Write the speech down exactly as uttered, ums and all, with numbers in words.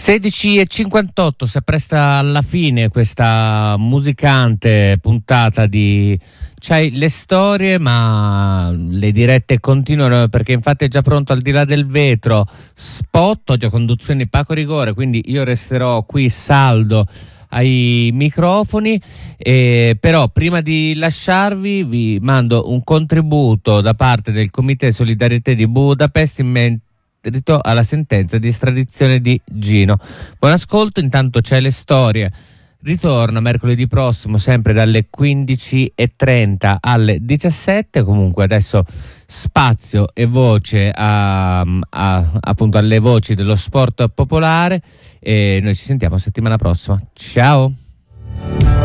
sedici e cinquantotto, si appresta alla fine questa musicante puntata di C'hai le storie, ma le dirette continuano, perché infatti è già pronto Al di là del vetro spot, oggi a conduzione Paco Rigore, quindi io resterò qui saldo ai microfoni, eh, però prima di lasciarvi vi mando un contributo da parte del Comité Solidarietà di Budapest in merito alla sentenza di estradizione di Gino. Buon ascolto, intanto C'hai le storie ritorna mercoledì prossimo sempre dalle quindici e trenta alle diciassette. Comunque adesso spazio e voce a, a, appunto alle voci dello sport popolare, e noi ci sentiamo settimana prossima. Ciao.